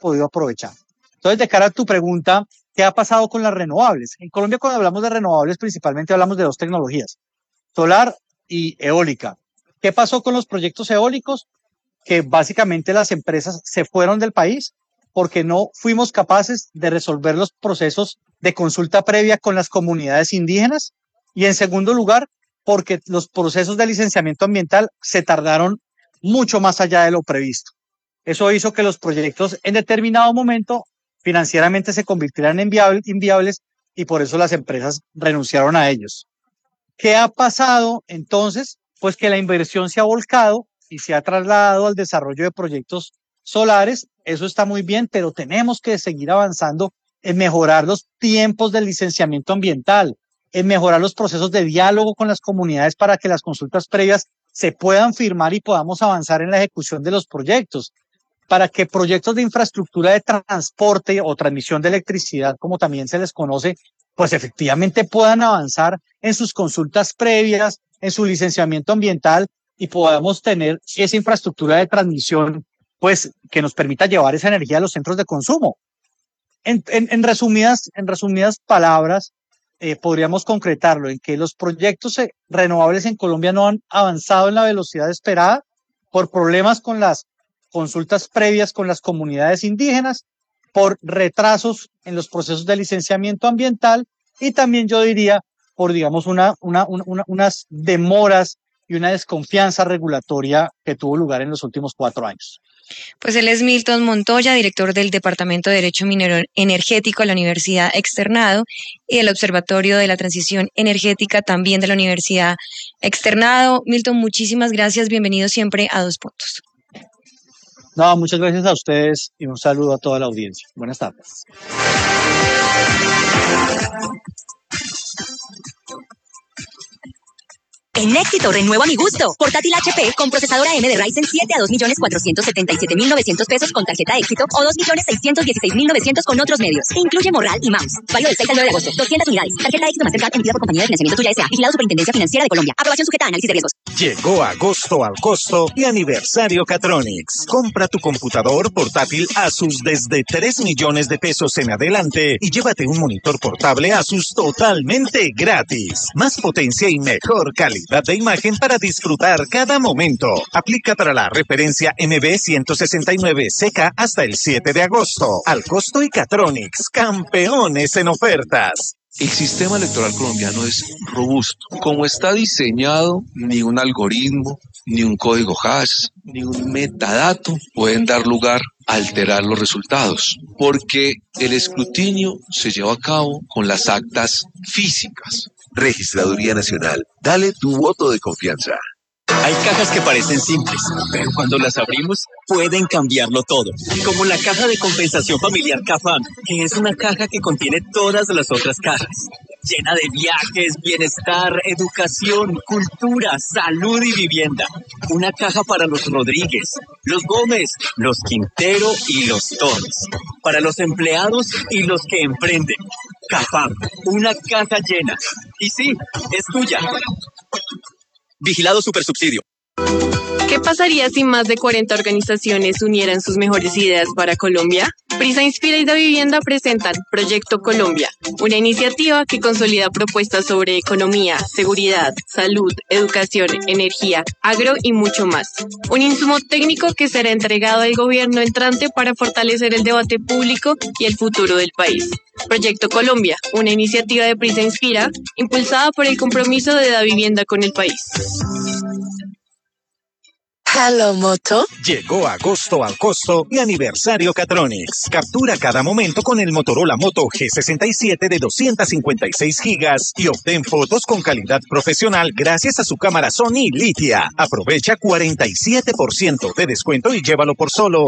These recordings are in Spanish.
podido aprovechar. Entonces, de cara a tu pregunta, ¿qué ha pasado con las renovables? En Colombia, cuando hablamos de renovables, principalmente hablamos de dos tecnologías, solar y eólica. ¿Qué pasó con los proyectos eólicos? Que básicamente las empresas se fueron del país porque no fuimos capaces de resolver los procesos de consulta previa con las comunidades indígenas, y en segundo lugar, porque los procesos de licenciamiento ambiental se tardaron mucho más allá de lo previsto. Eso hizo que los proyectos en determinado momento financieramente se convirtieran en inviables, y por eso las empresas renunciaron a ellos. ¿Qué ha pasado entonces? Pues que la inversión se ha volcado y se ha trasladado al desarrollo de proyectos solares. Eso está muy bien, pero tenemos que seguir avanzando en mejorar los tiempos del licenciamiento ambiental, en mejorar los procesos de diálogo con las comunidades para que las consultas previas se puedan firmar y podamos avanzar en la ejecución de los proyectos, para que proyectos de infraestructura de transporte o transmisión de electricidad, como también se les conoce, pues efectivamente puedan avanzar en sus consultas previas, en su licenciamiento ambiental, y podamos tener esa infraestructura de transmisión, pues que nos permita llevar esa energía a los centros de consumo. En resumidas palabras, podríamos concretarlo en que los proyectos renovables en Colombia no han avanzado en la velocidad esperada por problemas con las consultas previas con las comunidades indígenas, por retrasos en los procesos de licenciamiento ambiental, y también yo diría por, digamos, unas demoras y una desconfianza regulatoria que tuvo lugar en los últimos 4 años. Pues él es Milton Montoya, director del Departamento de Derecho Minero Energético de la Universidad Externado y del Observatorio de la Transición Energética también de la Universidad Externado. Milton, muchísimas gracias. Bienvenido siempre a Dos Puntos. No, muchas gracias a ustedes y un saludo a toda la audiencia. Buenas tardes. En Éxito renuevo a mi gusto. Portátil HP con procesador AM de Ryzen 7 a 2.477.900 pesos con tarjeta Éxito o 2.616.900 con otros medios. Incluye morral y mouse. Válido del 6 al 9 de agosto. 200 unidades. Tarjeta Éxito Mastercard emitida por Compañía de Financiamiento Tuya S.A. Vigilado Superintendencia Financiera de Colombia. Aprobación sujeta a análisis de riesgos. Llegó agosto al costo y aniversario Catronics. Compra tu computador portátil Asus desde 3 millones de pesos en adelante y llévate un monitor portable Asus totalmente gratis. Más potencia y mejor calidad de imagen para disfrutar cada momento. Aplica para la referencia MB169CK hasta el 7 de agosto. Al costo y Catronics, campeones en ofertas. El sistema electoral colombiano es robusto. Como está diseñado, ni un algoritmo, ni un código hash, ni un metadato pueden dar lugar a alterar los resultados, porque el escrutinio se lleva a cabo con las actas físicas. Registraduría Nacional, dale tu voto de confianza. Hay cajas que parecen simples, pero cuando las abrimos pueden cambiarlo todo. Como la caja de compensación familiar CAFAM, que es una caja que contiene todas las otras cajas. Llena de viajes, bienestar, educación, cultura, salud y vivienda. Una caja para los Rodríguez, los Gómez, los Quintero y los Torres. Para los empleados y los que emprenden. CAFAM, una caja llena. Y sí, es tuya. Vigilado Supersubsidio. ¿Qué pasaría si más de 40 organizaciones unieran sus mejores ideas para Colombia? Prisa Inspira y Da Vivienda presentan Proyecto Colombia, una iniciativa que consolida propuestas sobre economía, seguridad, salud, educación, energía, agro y mucho más. Un insumo técnico que será entregado al gobierno entrante para fortalecer el debate público y el futuro del país. Proyecto Colombia, una iniciativa de Prisa Inspira, impulsada por el compromiso de Da Vivienda con el país. Hello, Moto. Llegó agosto al costo y aniversario Catronics. Captura cada momento con el Motorola Moto G67 de 256 gigas y obtén fotos con calidad profesional gracias a su cámara Sony Litia. Aprovecha 47% de descuento y llévalo por solo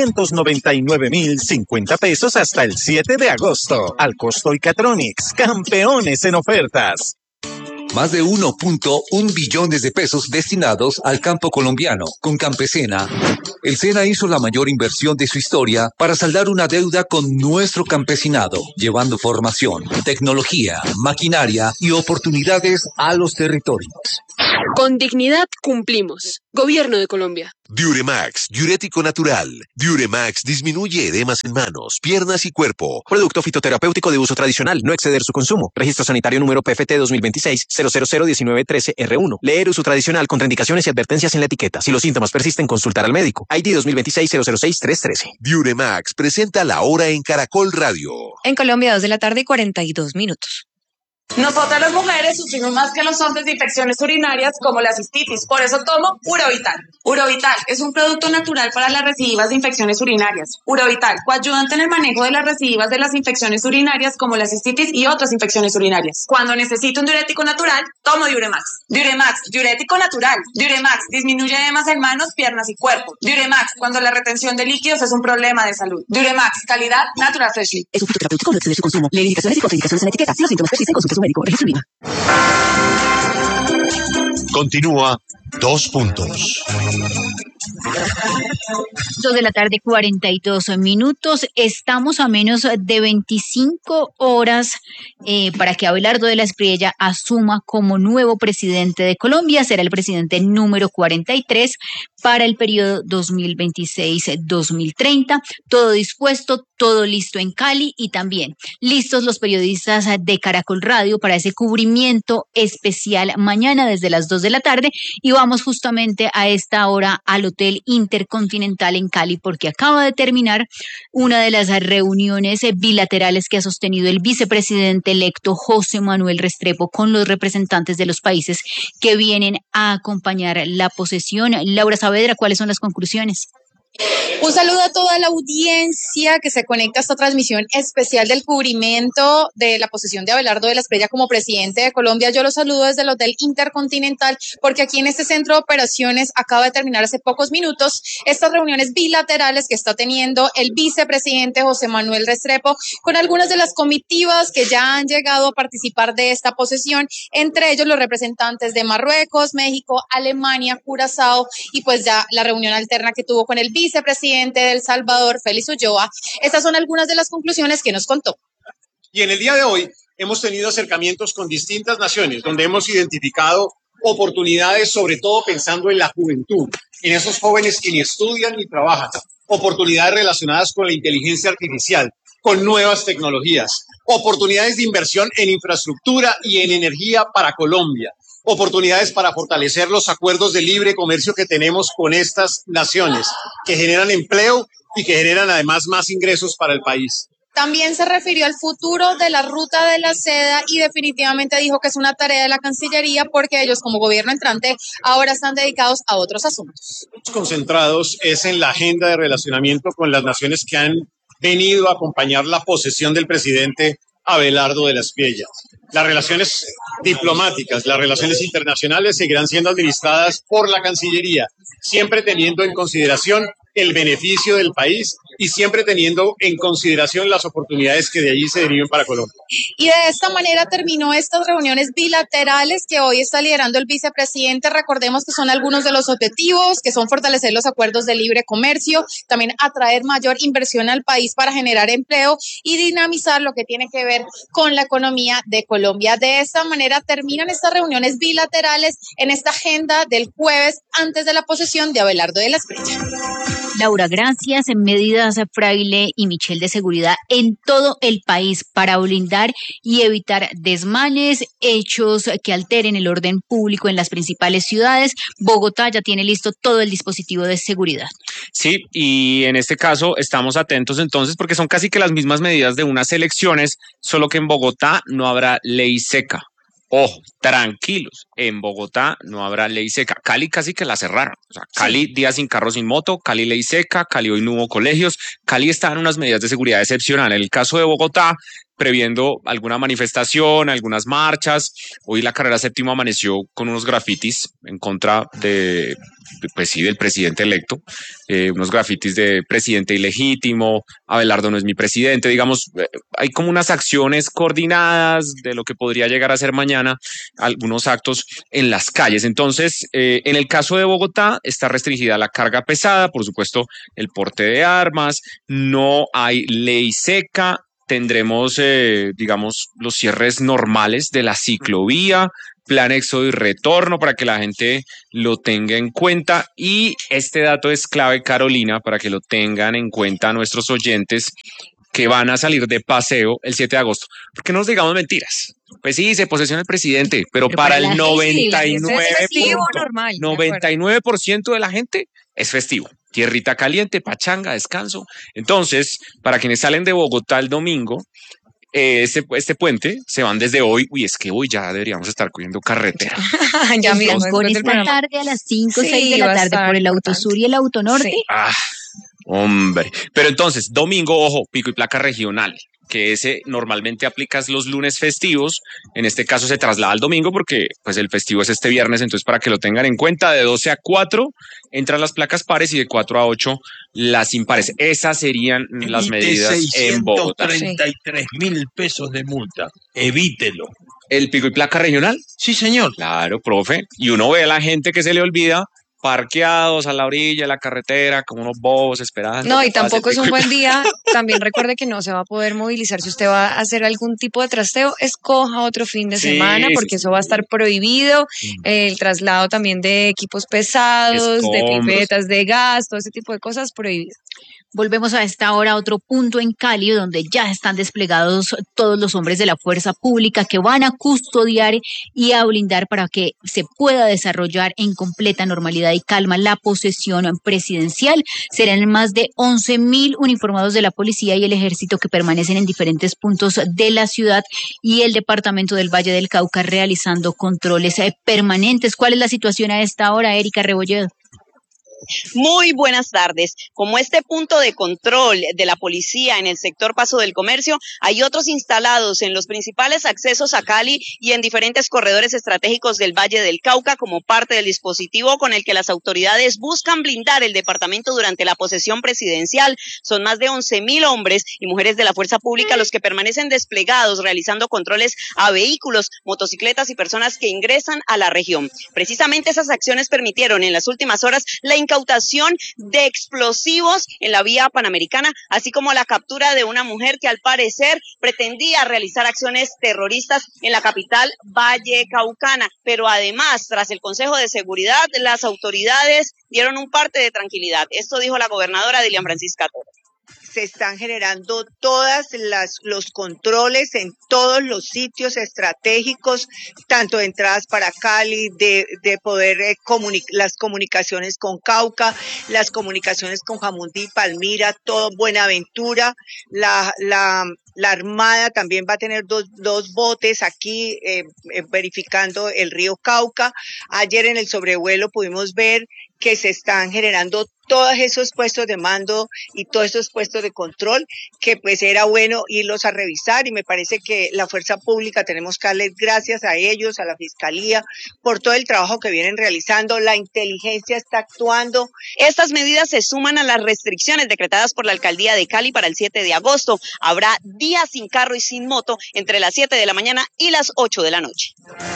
999.050 pesos hasta el 7 de agosto. Al costo y Catronics, campeones en ofertas. Más de 1.1 billones de pesos destinados al campo colombiano. Con Campesina, el SENA hizo la mayor inversión de su historia para saldar una deuda con nuestro campesinado, llevando formación, tecnología, maquinaria y oportunidades a los territorios. Con dignidad cumplimos. Gobierno de Colombia. Diuremax, diurético natural. Diuremax disminuye edemas en manos, piernas y cuerpo. Producto fitoterapéutico de uso tradicional, no exceder su consumo. Registro sanitario número PFT 2026-0001913R1. Leer uso tradicional, contraindicaciones y advertencias en la etiqueta. Si los síntomas persisten, consultar al médico. ID 2026-006-313. Diuremax presenta La Hora en Caracol Radio. En Colombia, 2:42 p.m. Nosotras las mujeres sufrimos más que los hombres de infecciones urinarias como la cistitis, por eso tomo Urovital. Urovital es un producto natural para las recidivas de infecciones urinarias. Urovital, coayudante en el manejo de las recidivas de las infecciones urinarias como la cistitis y otras infecciones urinarias. Cuando necesito un diurético natural, tomo Diuremax. Diuremax, diurético natural. Diuremax, disminuye edemas en manos, piernas y cuerpo. Diuremax, cuando la retención de líquidos es un problema de salud. Diuremax, calidad Natural Freshly. Es un fitoterapéutico, no exceder su consumo. Lee indicaciones y contraindicaciones en la etiqueta. Si los síntomas persisten, consulte a su médico. Registro INVIMA. Continúa 2 puntos. 2:42 p.m. Estamos a menos de 25 horas para que Abelardo de la Espriella asuma como nuevo presidente de Colombia. Será el presidente número 43 para el periodo 2026-2030. Todo dispuesto, todo listo en Cali y también listos los periodistas de Caracol Radio para ese cubrimiento especial mañana desde las 2 de la tarde. Y vamos justamente a esta hora al Hotel Intercontinental en Cali porque acaba de terminar una de las reuniones bilaterales que ha sostenido el vicepresidente electo José Manuel Restrepo con los representantes de los países que vienen a acompañar la posesión. Laura Saavedra, ¿cuáles son las conclusiones? Un saludo a toda la audiencia que se conecta a esta transmisión especial del cubrimiento de la posesión de Abelardo de la Espriella como presidente de Colombia. Yo los saludo desde el Hotel Intercontinental porque aquí en este centro de operaciones acaba de terminar hace pocos minutos estas reuniones bilaterales que está teniendo el vicepresidente José Manuel Restrepo con algunas de las comitivas que ya han llegado a participar de esta posesión, entre ellos los representantes de Marruecos, México, Alemania, Curazao y pues ya la reunión alterna que tuvo con el vicepresidente de El Salvador, Félix Ulloa. Estas son algunas de las conclusiones que nos contó. Y en el día de hoy hemos tenido acercamientos con distintas naciones, donde hemos identificado oportunidades, sobre todo pensando en la juventud, en esos jóvenes que ni estudian ni trabajan, oportunidades relacionadas con la inteligencia artificial, con nuevas tecnologías, oportunidades de inversión en infraestructura y en energía para Colombia, oportunidades para fortalecer los acuerdos de libre comercio que tenemos con estas naciones, que generan empleo y que generan además más ingresos para el país. También se refirió al futuro de la ruta de la seda y definitivamente dijo que es una tarea de la Cancillería porque ellos como gobierno entrante ahora están dedicados a otros asuntos. Concentrados es en la agenda de relacionamiento con las naciones que han venido a acompañar la posesión del presidente Abelardo de la Espriella. Las relaciones diplomáticas, las relaciones internacionales seguirán siendo administradas por la Cancillería, siempre teniendo en consideración el beneficio del país y siempre teniendo en consideración las oportunidades que de allí se deriven para Colombia. Y de esta manera terminó estas reuniones bilaterales que hoy está liderando el vicepresidente. Recordemos que son algunos de los objetivos, que son fortalecer los acuerdos de libre comercio, también atraer mayor inversión al país para generar empleo y dinamizar lo que tiene que ver con la economía de Colombia. De esta manera terminan estas reuniones bilaterales en esta agenda del jueves antes de la posesión de Abelardo de la Espriella. Laura, gracias. En medidas Fraile y Michel de seguridad en todo el país para blindar y evitar desmanes, hechos que alteren el orden público en las principales ciudades. Bogotá ya tiene listo todo el dispositivo de seguridad. Sí, y en este caso estamos atentos entonces porque son casi que las mismas medidas de unas elecciones, solo que en Bogotá no habrá ley seca. Ojo, tranquilos, en Bogotá no habrá ley seca. Cali casi que la cerraron. O sea, Cali, sí. Día sin carro, sin moto, Cali ley seca, Cali hoy no hubo colegios, Cali está en unas medidas de seguridad excepcionales. En el caso de Bogotá, previendo alguna manifestación, algunas marchas, hoy la carrera séptima amaneció con unos grafitis en contra de pues sí, del presidente electo, unos grafitis de presidente ilegítimo, Abelardo no es mi presidente, digamos, hay como unas acciones coordinadas de lo que podría llegar a ser mañana algunos actos en las calles. Entonces, en el caso de Bogotá está restringida la carga pesada, por supuesto, el porte de armas, no hay ley seca, tendremos, digamos, los cierres normales de la ciclovía, plan éxodo y retorno para que la gente lo tenga en cuenta. Y este dato es clave, Carolina, para que lo tengan en cuenta nuestros oyentes que van a salir de paseo el 7 de agosto. Porque no nos digamos mentiras. Pues sí, se posesiona el presidente, pero para el 99% de la gente es festivo. Tierrita caliente, pachanga, descanso. Entonces, para quienes salen de Bogotá el domingo, este puente se van desde hoy. Uy, es que hoy ya deberíamos estar cogiendo carretera. Ya miramos con esta tarde a las 5 o 6 de la tarde por el Autosur y el Autonorte. Sí. Hombre. Pero entonces, domingo, ojo, pico y placa regional, que ese normalmente aplicas los lunes festivos. En este caso se traslada al domingo porque pues el festivo es este viernes. Entonces, para que lo tengan en cuenta, de 12 a 4 entran las placas pares y de 4 a 8 las impares. Esas serían las medidas en Bogotá. 633.000 pesos de multa. Evítelo. ¿El pico y placa regional? Sí, señor. Claro, profe. Y uno ve a la gente que se le olvida parqueados a la orilla de la carretera como unos bobos esperando. No, y tampoco es un buen día. También recuerde que no se va a poder movilizar. Si usted va a hacer algún tipo de trasteo, escoja otro fin de semana, porque eso va a estar prohibido. El traslado también de equipos pesados, de pipetas de gas, todo ese tipo de cosas prohibido. Volvemos a esta hora a otro punto en Cali, donde ya están desplegados todos los hombres de la fuerza pública que van a custodiar y a blindar para que se pueda desarrollar en completa normalidad y calma la posesión presidencial. Serán más de 11.000 uniformados de la policía y el ejército que permanecen en diferentes puntos de la ciudad y el departamento del Valle del Cauca realizando controles permanentes. ¿Cuál es la situación a esta hora, Erika Rebolledo? Muy buenas tardes. Como este punto de control de la policía en el sector Paso del Comercio, hay otros instalados en los principales accesos a Cali y en diferentes corredores estratégicos del Valle del Cauca como parte del dispositivo con el que las autoridades buscan blindar el departamento durante la posesión presidencial. Son más de 11.000 hombres y mujeres de la fuerza pública los que permanecen desplegados realizando controles a vehículos, motocicletas y personas que ingresan a la región. Precisamente esas acciones permitieron en las últimas horas la incautación de explosivos en la vía panamericana, así como la captura de una mujer que al parecer pretendía realizar acciones terroristas en la capital vallecaucana. Pero además, tras el Consejo de Seguridad, las autoridades dieron un parte de tranquilidad. Esto dijo la gobernadora Dilian Francisca Torres. Se están generando los controles en todos los sitios estratégicos, tanto de entradas para Cali, de poder las comunicaciones con Cauca, las comunicaciones con Jamundí, Palmira, todo Buenaventura. La Armada también va a tener dos botes aquí verificando el río Cauca. Ayer en el sobrevuelo pudimos ver que se están generando todos esos puestos de mando y todos esos puestos de control, que pues era bueno irlos a revisar, y me parece que la fuerza pública tenemos que darles gracias a ellos, a la fiscalía, por todo el trabajo que vienen realizando. La inteligencia está actuando. Estas medidas se suman a las restricciones decretadas por la alcaldía de Cali para el 7 de agosto. Habrá días sin carro y sin moto entre las 7 de la mañana y las 8 de la noche.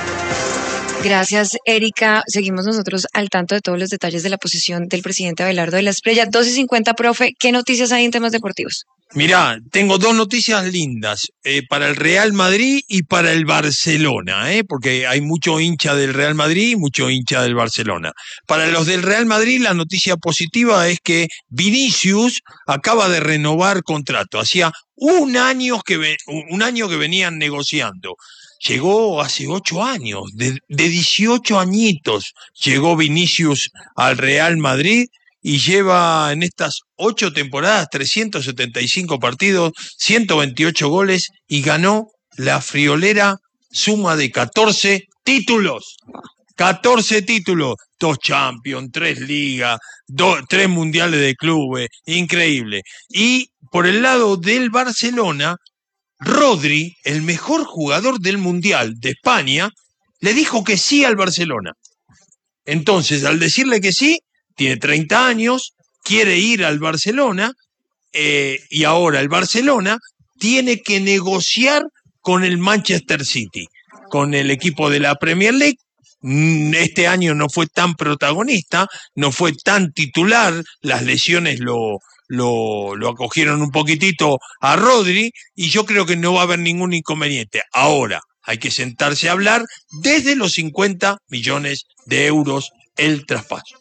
Gracias, Erika. Seguimos nosotros al tanto de todos los detalles de la posición del presidente Abelardo de la Espriella. 12:50, profe, ¿qué noticias hay en temas deportivos? Mirá, tengo dos noticias lindas, para el Real Madrid y para el Barcelona, porque hay mucho hincha del Real Madrid y mucho hincha del Barcelona. Para los del Real Madrid, la noticia positiva es que Vinicius acaba de renovar contrato. Hacía un año que venían negociando. Llegó hace 8 años, de 18 añitos llegó Vinicius al Real Madrid y lleva en estas 8 temporadas 375 partidos, 128 goles y ganó la friolera suma de 14 títulos. 14 títulos, 2 Champions, 3 Ligas, 3 Mundiales de Clubes, increíble. Y por el lado del Barcelona, Rodri, el mejor jugador del Mundial de España, le dijo que sí al Barcelona. Entonces, al decirle que sí, tiene 30 años, quiere ir al Barcelona, y ahora el Barcelona tiene que negociar con el Manchester City, con el equipo de la Premier League. Este año no fue tan protagonista, no fue tan titular, las lesiones lo lo acogieron un poquitito a Rodri y yo creo que no va a haber ningún inconveniente. Ahora, hay que sentarse a hablar desde los 50 millones de euros el traspaso.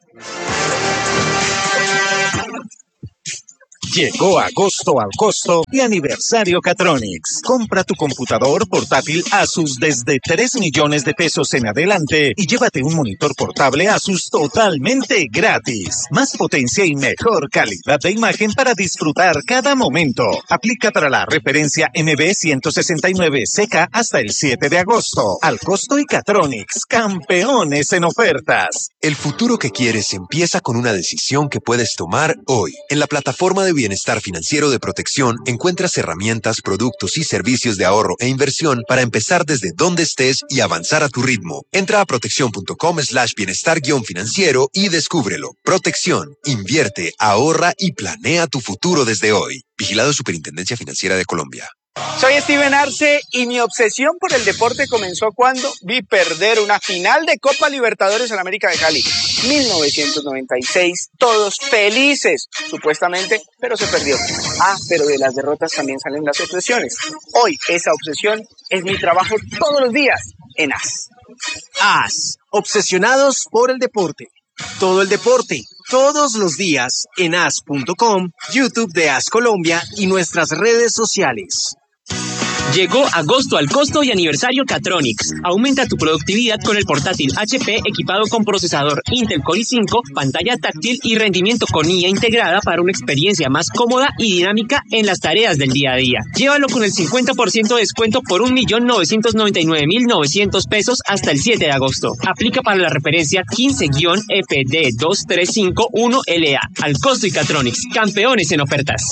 Llegó agosto al costo y aniversario Catronics. Compra tu computador portátil Asus desde 3 millones de pesos en adelante y llévate un monitor portable Asus totalmente gratis. Más potencia y mejor calidad de imagen para disfrutar cada momento. Aplica para la referencia MB169CK hasta el 7 de agosto. Al costo y Catronics, campeones en ofertas. El futuro que quieres empieza con una decisión que puedes tomar hoy. En la plataforma de Bienestar Financiero de Protección encuentras herramientas, productos y servicios de ahorro e inversión para empezar desde donde estés y avanzar a tu ritmo. Entra a protección.com/bienestar-financiero y descúbrelo. Protección, invierte, ahorra y planea tu futuro desde hoy. Vigilado Superintendencia Financiera de Colombia. Soy Steven Arce y mi obsesión por el deporte comenzó cuando vi perder una final de Copa Libertadores en América de Cali. 1996, todos felices, supuestamente, pero se perdió. Pero de las derrotas también salen las obsesiones. Hoy esa obsesión es mi trabajo todos los días en AS. AS, obsesionados por el deporte. Todo el deporte, todos los días en as.com, YouTube de AS Colombia y nuestras redes sociales. Llegó agosto al costo y aniversario Catronics. Aumenta tu productividad con el portátil HP equipado con procesador Intel Core i5, pantalla táctil y rendimiento con IA integrada para una experiencia más cómoda y dinámica en las tareas del día a día. Llévalo con el 50% de descuento por 1.999.900 pesos hasta el 7 de agosto. Aplica para la referencia 15-FD2351LA. Al costo y Catronics, campeones en ofertas.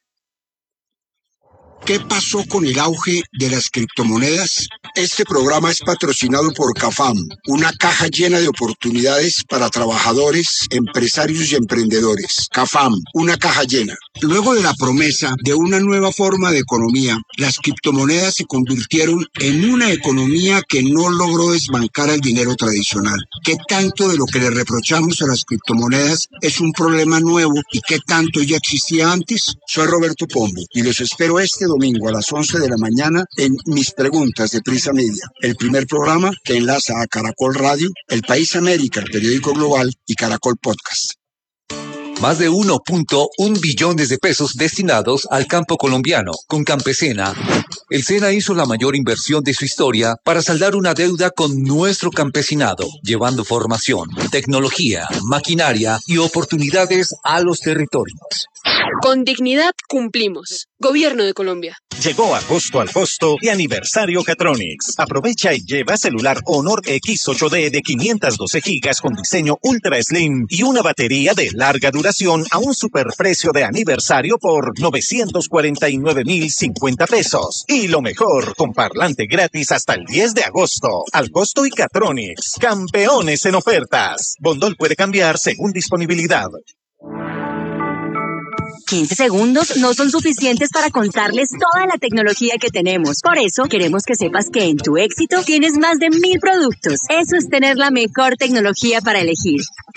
¿Qué pasó con el auge de las criptomonedas? Este programa es patrocinado por CAFAM, una caja llena de oportunidades para trabajadores, empresarios y emprendedores. CAFAM, una caja llena. Luego de la promesa de una nueva forma de economía, las criptomonedas se convirtieron en una economía que no logró desbancar al dinero tradicional. ¿Qué tanto de lo que le reprochamos a las criptomonedas es un problema nuevo y qué tanto ya existía antes? Soy Roberto Pombo y los espero este domingo a las 11 de la mañana en Mis Preguntas de Prisa Media, el primer programa que enlaza a Caracol Radio, El País América, el periódico global y Caracol Podcast. Más de 1.1 billones de pesos destinados al campo colombiano. Con Campesena, el SENA hizo la mayor inversión de su historia para saldar una deuda con nuestro campesinado, llevando formación, tecnología, maquinaria y oportunidades a los territorios. Con dignidad cumplimos. Gobierno de Colombia. Llegó agosto al costo y aniversario Catronics. Aprovecha y lleva celular Honor X8D de 512 gigas con diseño Ultra Slim y una batería de larga duración a un superprecio de aniversario por 949.050 pesos. Y lo mejor, con parlante gratis hasta el 10 de agosto. Al costo y Catronics, campeones en ofertas. Bondol puede cambiar según disponibilidad. 15 segundos no son suficientes para contarles toda la tecnología que tenemos. Por eso queremos que sepas que en tu éxito tienes más de 1000 productos. Eso es tener la mejor tecnología para elegir.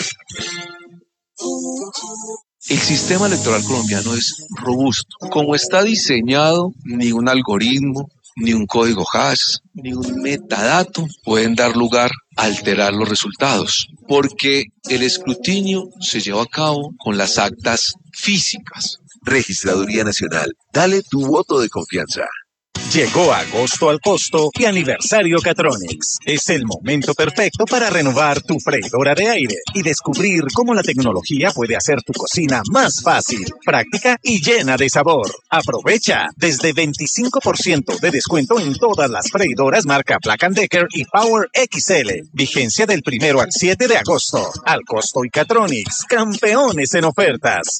El sistema electoral colombiano es robusto. Como está diseñado, ni un algoritmo, ni un código hash, ni un metadato pueden dar lugar a alterar los resultados, porque el escrutinio se lleva a cabo con las actas físicas. Registraduría Nacional, dale tu voto de confianza. Llegó agosto al costo y aniversario Catronics. Es el momento perfecto para renovar tu freidora de aire y descubrir cómo la tecnología puede hacer tu cocina más fácil, práctica y llena de sabor. Aprovecha desde 25% de descuento en todas las freidoras marca Black & Decker y Power XL. Vigencia del 1 al 7 de agosto. Al costo y Catronics, campeones en ofertas.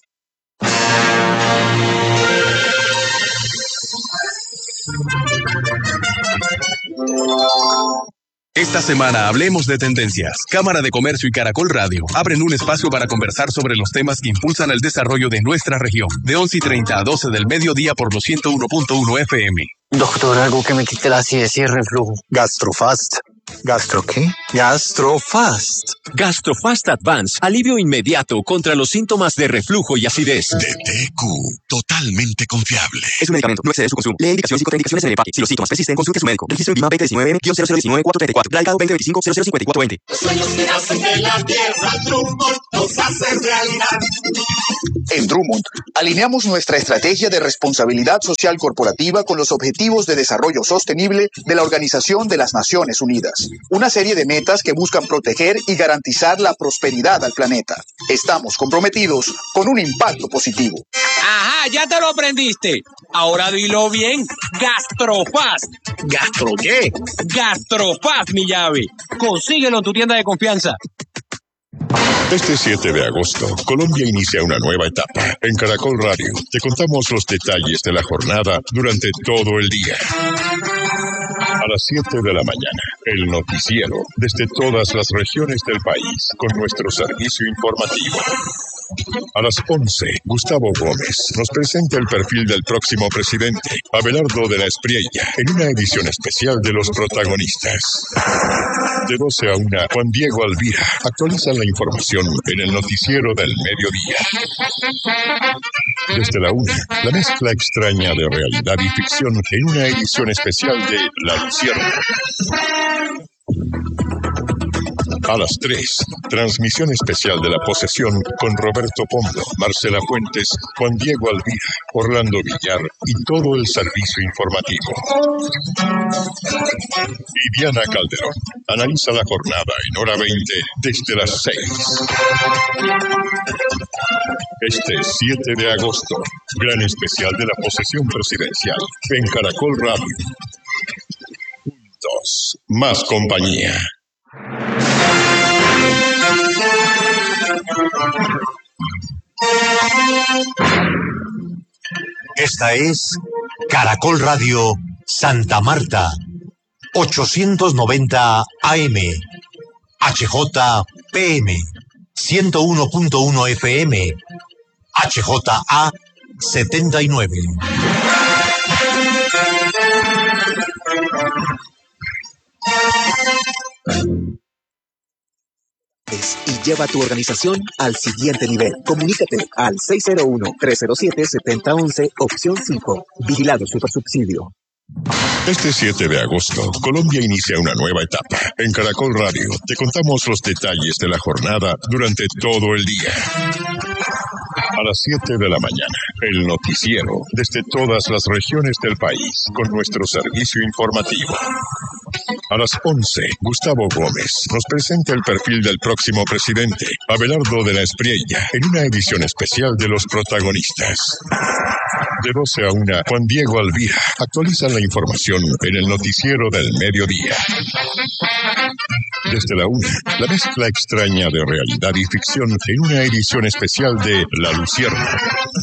Esta semana hablemos de tendencias. Cámara de Comercio y Caracol Radio abren un espacio para conversar sobre los temas que impulsan el desarrollo de nuestra región. De 11:30 a 12 del mediodía por los 101.1 FM. Doctor, algo que me quite la acidez y el reflujo. Gastrofast. ¿Gastro qué? Gastrofast. Gastrofast Advance, alivio inmediato contra los síntomas de reflujo y acidez. DTQ, totalmente confiable. Es un medicamento, no excede su consumo. Lee indicaciones y contraindicaciones en el empaque. Si los síntomas persisten, consulte a su médico. Registro en BIMA 2019-0019-434. Radicado 2025-005420. Sueños que nacen de la tierra, Drummond los hace realidad. En Drummond, alineamos nuestra estrategia de responsabilidad social corporativa con los Objetivos de Desarrollo Sostenible de la Organización de las Naciones Unidas. Una serie de metas que buscan proteger y garantizar la prosperidad al planeta. Estamos comprometidos con un impacto positivo. Ajá, ya te lo aprendiste. Ahora dilo bien. Gastrofast. ¿Gastro qué? Gastrofast, mi llave. Consíguelo en tu tienda de confianza. Este 7 de agosto, Colombia inicia una nueva etapa. En Caracol Radio te contamos los detalles de la jornada durante todo el día. A las 7 de la mañana, el noticiero desde todas las regiones del país con nuestro servicio informativo. A las 11, Gustavo Gómez nos presenta el perfil del próximo presidente, Abelardo de la Espriella, en una edición especial de Los Protagonistas. De 12 a 1, Juan Diego Alvira actualiza la información en el noticiero del mediodía. Desde la 1, la mezcla extraña de realidad y ficción en una edición especial de La Luciérnaga. A las 3, transmisión especial de La Posesión con Roberto Pombo, Marcela Fuentes, Juan Diego Alvira, Orlando Villar y todo el servicio informativo. Y Diana Calderón analiza la jornada en hora 20 desde las 6. Este 7 de agosto, gran especial de La Posesión Presidencial en Caracol Radio. Juntos, más compañía. Esta es Caracol Radio Santa Marta, 890 AM, HJPM, 101.1 FM, HJA 79. Y lleva tu organización al siguiente nivel. Comunícate al 601-307-7011, opción 5. Vigilado Supersubsidio. Este 7 de agosto, Colombia inicia una nueva etapa. En Caracol Radio te contamos los detalles de la jornada durante todo el día. A las 7 de la mañana, el noticiero desde todas las regiones del país con nuestro servicio informativo. A las 11, Gustavo Gómez nos presenta el perfil del próximo presidente, Abelardo de la Espriella, en una edición especial de Los Protagonistas. De 12 a 1, Juan Diego Alvira actualiza la información en el noticiero del mediodía. Desde la 1, la mezcla extraña de realidad y ficción en una edición especial de La Luciérnaga.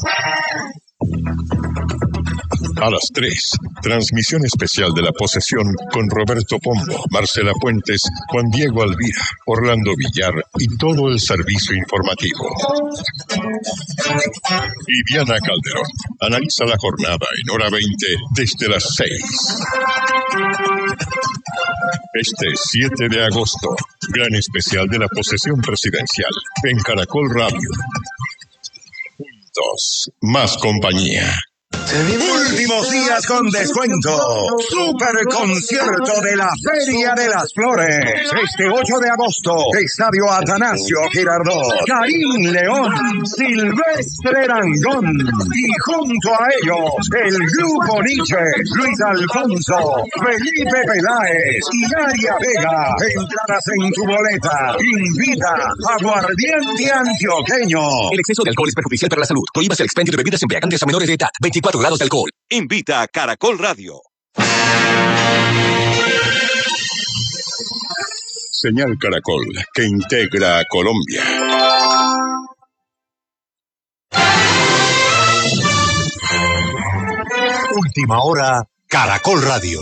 A las 3, transmisión especial de La Posesión con Roberto Pombo, Marcela Fuentes, Juan Diego Alvira, Orlando Villar y todo el servicio informativo. Y Diana Calderón analiza la jornada en hora 20 desde las 6. Este 7 de agosto, gran especial de La Posesión Presidencial en Caracol Radio. Juntos, más compañía. Últimos días con descuento. Super concierto de la Feria de las Flores. Este 8 de agosto, Estadio Atanasio Girardot. Karim León, Silvestre Dangond. Y junto a ellos, el Grupo Nietzsche, Luis Alfonso, Felipe Peláez y Aria Vega. Entradas en tu boleta. Invita Aguardiente Antioqueño. El exceso de alcohol es perjudicial para la salud. Prohíbase el expendio de bebidas embriagantes a menores de edad. 24 grados de alcohol. Invita a Caracol Radio. Señal Caracol, que integra a Colombia. Última hora, Caracol Radio.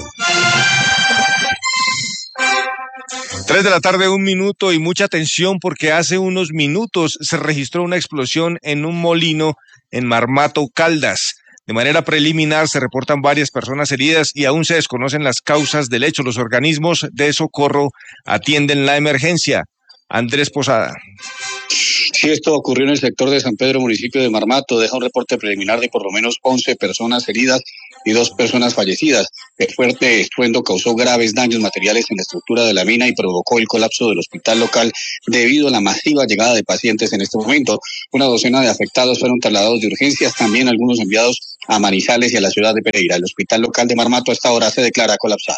3 de la tarde, 1 minuto, y mucha atención porque hace unos minutos se registró una explosión en un molino en Marmato, Caldas. De manera preliminar se reportan varias personas heridas y aún se desconocen las causas del hecho. Los organismos de socorro atienden la emergencia. Andrés Posada. Sí, esto ocurrió en el sector de San Pedro, municipio de Marmato. Deja un reporte preliminar de por lo menos 11 personas heridas y 2 personas fallecidas. El fuerte estruendo causó graves daños materiales en la estructura de la mina y provocó el colapso del hospital local debido a la masiva llegada de pacientes en este momento. Una docena de afectados fueron trasladados de urgencias, también algunos enviados a Manizales y a la ciudad de Pereira. El hospital local de Marmato a esta hora se declara colapsado.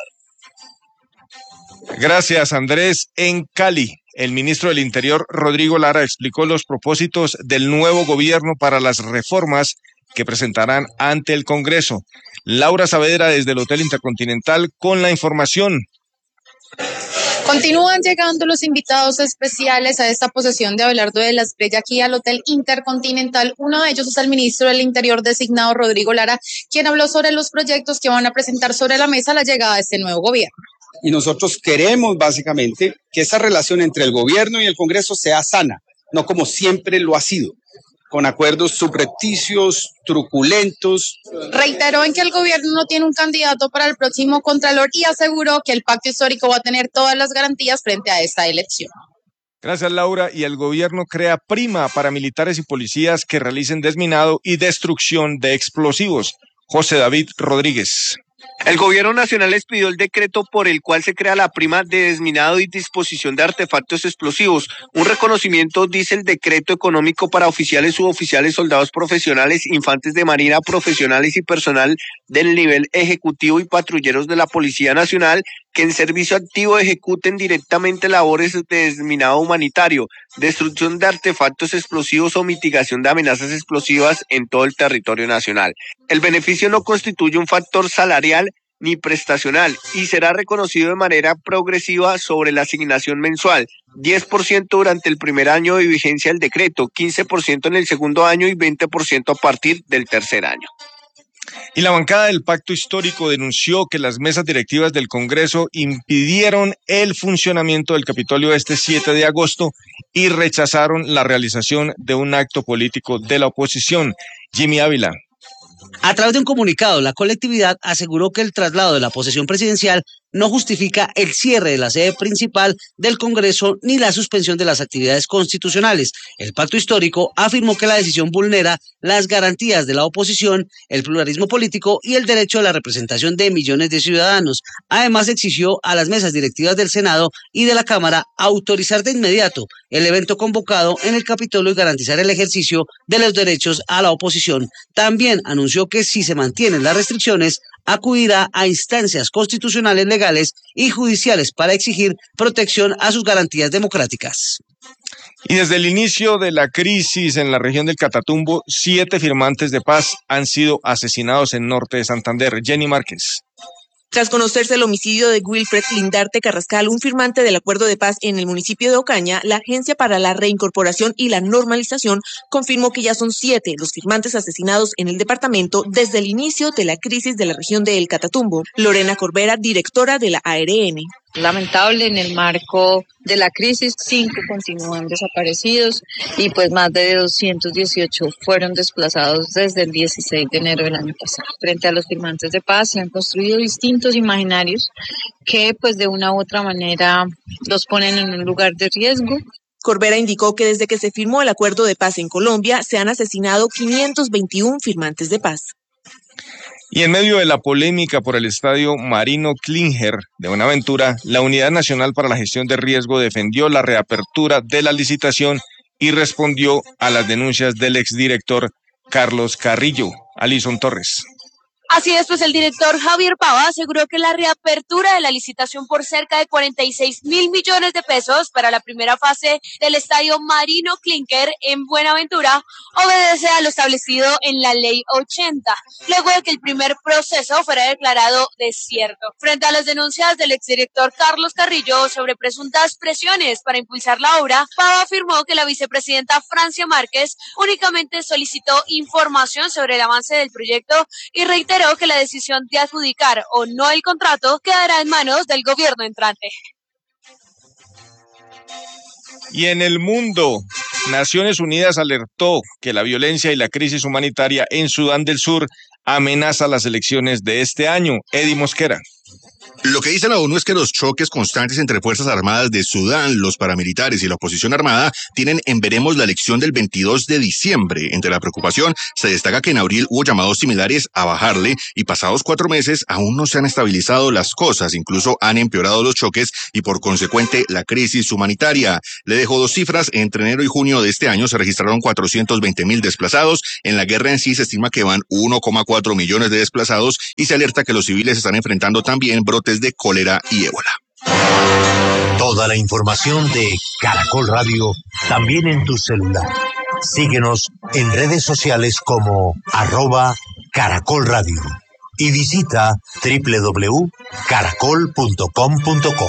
Gracias, Andrés. En Cali, el ministro del Interior, Rodrigo Lara, explicó los propósitos del nuevo gobierno para las reformas que presentarán ante el Congreso. Laura Saavedra, desde el Hotel Intercontinental, con la información. Continúan llegando los invitados especiales a esta posesión de Abelardo de la Espriella aquí al Hotel Intercontinental. Uno de ellos es el ministro del Interior designado, Rodrigo Lara, quien habló sobre los proyectos que van a presentar sobre la mesa a la llegada de este nuevo gobierno. Y nosotros queremos básicamente que esa relación entre el gobierno y el Congreso sea sana, no como siempre lo ha sido, con acuerdos subrepticios, truculentos. Reiteró en que el gobierno no tiene un candidato para el próximo Contralor y aseguró que el pacto histórico va a tener todas las garantías frente a esta elección. Gracias, Laura. Y el gobierno crea prima para militares y policías que realicen desminado y destrucción de explosivos. José David Rodríguez. El gobierno nacional expidió el decreto por el cual se crea la prima de desminado y disposición de artefactos explosivos. Un reconocimiento, dice el decreto económico, para oficiales, suboficiales, soldados profesionales, infantes de marina profesionales y personal del nivel ejecutivo y patrulleros de la Policía Nacional que en servicio activo ejecuten directamente labores de desminado humanitario, destrucción de artefactos explosivos o mitigación de amenazas explosivas en todo el territorio nacional. El beneficio no constituye un factor salarial ni prestacional y será reconocido de manera progresiva sobre la asignación mensual, 10% durante el primer año de vigencia del decreto, 15% en el segundo año y 20% a partir del tercer año. Y la bancada del Pacto Histórico denunció que las mesas directivas del Congreso impidieron el funcionamiento del Capitolio este 7 de agosto y rechazaron la realización de un acto político de la oposición. Jimmy Ávila. A través de un comunicado, la colectividad aseguró que el traslado de la posesión presidencial no justifica el cierre de la sede principal del Congreso ni la suspensión de las actividades constitucionales. El Pacto Histórico afirmó que la decisión vulnera las garantías de la oposición, el pluralismo político y el derecho a la representación de millones de ciudadanos. Además, exigió a las mesas directivas del Senado y de la Cámara autorizar de inmediato el evento convocado en el Capitolio y garantizar el ejercicio de los derechos a la oposición. También anunció que si se mantienen las restricciones, acudirá a instancias constitucionales, legales y judiciales para exigir protección a sus garantías democráticas. Y desde el inicio de la crisis en la región del Catatumbo, 7 firmantes de paz han sido asesinados en norte de Santander. Jenny Márquez. Tras conocerse el homicidio de Wilfred Lindarte Carrascal, un firmante del acuerdo de paz en el municipio de Ocaña, la Agencia para la Reincorporación y la Normalización confirmó que ya son 7 los firmantes asesinados en el departamento desde el inicio de la crisis de la región del Catatumbo. Lorena Corbera, directora de la ARN. Lamentable, en el marco de la crisis, 5 continúan desaparecidos y pues más de 218 fueron desplazados desde el 16 de enero del año pasado. Frente a los firmantes de paz se han construido distintos imaginarios que pues de una u otra manera los ponen en un lugar de riesgo. Corbera indicó que desde que se firmó el acuerdo de paz en Colombia se han asesinado 521 firmantes de paz. Y en medio de la polémica por el estadio Marino Klinger de Buenaventura, la Unidad Nacional para la Gestión de Riesgo defendió la reapertura de la licitación y respondió a las denuncias del exdirector Carlos Carrillo. Alison Torres. Así es, pues el director Javier Pava aseguró que la reapertura de la licitación por cerca de 46.000 millones de pesos para la primera fase del estadio Marino Klinger en Buenaventura obedece a lo establecido en la Ley 80, luego de que el primer proceso fuera declarado desierto. Frente a las denuncias del exdirector Carlos Carrillo sobre presuntas presiones para impulsar la obra, Pava afirmó que la vicepresidenta Francia Márquez únicamente solicitó información sobre el avance del proyecto y reiteró que la decisión de adjudicar o no el contrato quedará en manos del gobierno entrante. Y en el mundo, Naciones Unidas alertó que la violencia y la crisis humanitaria en Sudán del Sur amenaza las elecciones de este año. Eddie Mosquera. Lo que dice la ONU es que los choques constantes entre Fuerzas Armadas de Sudán, los paramilitares y la oposición armada tienen en veremos la elección del 22 de diciembre. Entre la preocupación se destaca que en abril hubo llamados similares a bajarle y pasados 4 meses aún no se han estabilizado las cosas, incluso han empeorado los choques y por consecuente la crisis humanitaria. Le dejo 2 cifras, entre enero y junio de este año se registraron 420.000 desplazados, en la guerra en sí se estima que van 1,4 millones de desplazados y se alerta que los civiles están enfrentando también brotes de cólera y ébola. Toda la información de Caracol Radio también en tu celular. Síguenos en redes sociales como @Caracol Radio y visita www.caracol.com.co.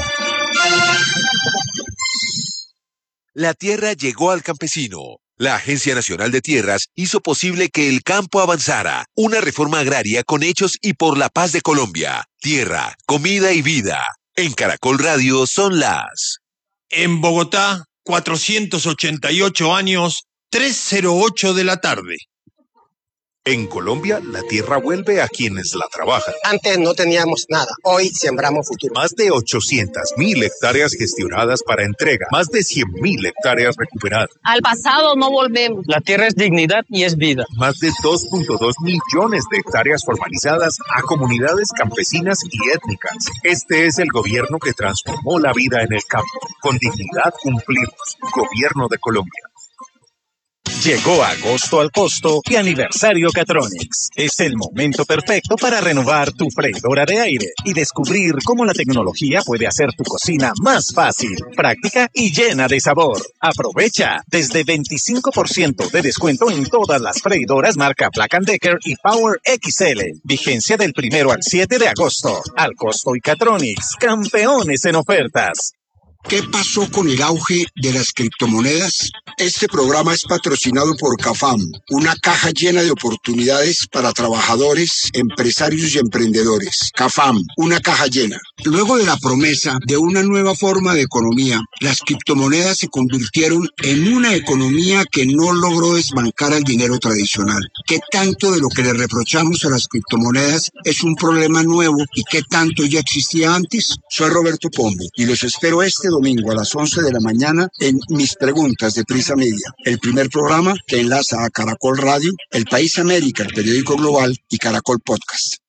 La tierra llegó al campesino. La Agencia Nacional de Tierras hizo posible que el campo avanzara. Una reforma agraria con hechos y por la paz de Colombia. Tierra, comida y vida. En Caracol Radio son las... En Bogotá, 488 años, 3:08 de la tarde. En Colombia, la tierra vuelve a quienes la trabajan. Antes no teníamos nada, hoy sembramos futuro. Más de 800.000 hectáreas gestionadas para entrega, más de 100.000 hectáreas recuperadas. Al pasado no volvemos. La tierra es dignidad y es vida. Más de 2.2 millones de hectáreas formalizadas a comunidades campesinas y étnicas. Este es el gobierno que transformó la vida en el campo. Con dignidad cumplimos. Gobierno de Colombia. Llegó agosto al costo y aniversario Catronics. Es el momento perfecto para renovar tu freidora de aire y descubrir cómo la tecnología puede hacer tu cocina más fácil, práctica y llena de sabor. Aprovecha desde 25% de descuento en todas las freidoras marca Black & Decker y Power XL. Vigencia del 1 al 7 de agosto. Al costo y Catronics, campeones en ofertas. ¿Qué pasó con el auge de las criptomonedas? Este programa es patrocinado por CAFAM, una caja llena de oportunidades para trabajadores, empresarios y emprendedores. CAFAM, una caja llena. Luego de la promesa de una nueva forma de economía, las criptomonedas se convirtieron en una economía que no logró desbancar al dinero tradicional. ¿Qué tanto de lo que le reprochamos a las criptomonedas es un problema nuevo y qué tanto ya existía antes? Soy Roberto Pombo y los espero este domingo a las 11 de la mañana en Mis Preguntas de Prisa Media, el primer programa que enlaza a Caracol Radio, El País América, el periódico global, y Caracol Podcast.